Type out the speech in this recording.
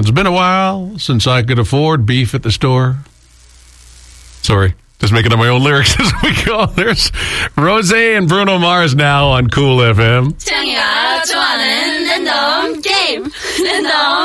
It's been a while since I could afford beef at the store. Sorry, just making up my own lyrics as we go. There's Rose and Bruno Mars now on Cool FM. 태양이가 좋아하는 랜덤 게임. 랜덤